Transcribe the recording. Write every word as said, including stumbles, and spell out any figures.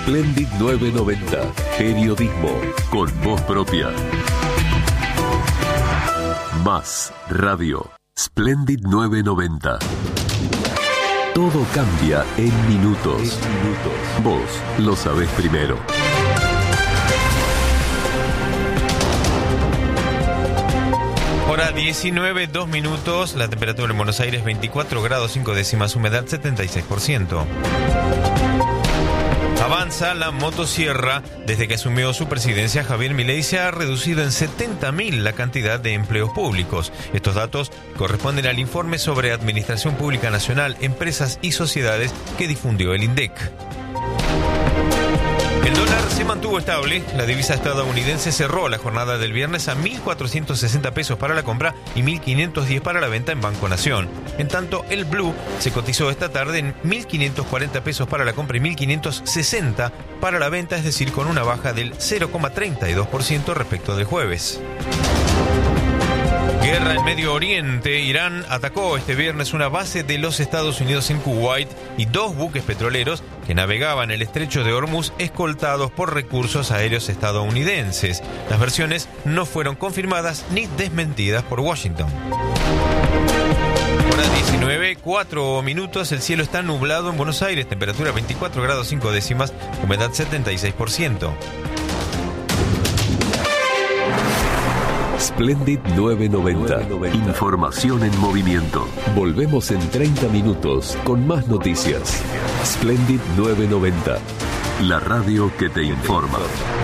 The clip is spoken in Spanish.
Splendid novecientos noventa. Periodismo con voz propia. Más radio. Splendid novecientos noventa. Todo cambia en minutos. En minutos. Vos lo sabés primero. Hora diecinueve, dos minutos. La temperatura en Buenos Aires veinticuatro grados cinco décimas. Humedad setenta y seis por ciento. Avanza la motosierra. Desde que asumió su presidencia, Javier Milei se ha reducido en setenta mil la cantidad de empleos públicos. Estos datos corresponden al informe sobre Administración Pública Nacional, Empresas y Sociedades que difundió el INDEC. El dólar se mantuvo estable. La divisa estadounidense cerró la jornada del viernes a mil cuatrocientos sesenta pesos para la compra y mil quinientos diez para la venta en Banco Nación. En tanto, el blue se cotizó esta tarde en mil quinientos cuarenta pesos para la compra y mil quinientos sesenta para la venta, es decir, con una baja del cero coma treinta y dos por ciento respecto del jueves. Guerra en Medio Oriente. Irán atacó este viernes una base de los Estados Unidos en Kuwait y dos buques petroleros que navegaban el estrecho de Hormuz escoltados por recursos aéreos estadounidenses. Las versiones no fueron confirmadas ni desmentidas por Washington. Hora diecinueve, cuatro minutos. El cielo está nublado en Buenos Aires. Temperatura veinticuatro grados cinco décimas. Humedad setenta y seis por ciento. Splendid novecientos noventa. Información en movimiento. Volvemos en treinta minutos con más noticias. Splendid novecientos noventa. La radio que te informa.